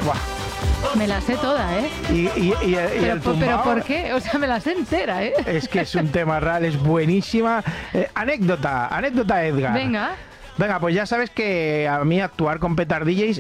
Buah. Me la sé toda, ¿eh? Y el Pero tumbao, ¿por qué? O sea, me la sé entera, ¿eh? es que es un tema real, es buenísima. Anécdota, Edgar. Venga. Venga, pues ya sabes que a mí actuar con petardillos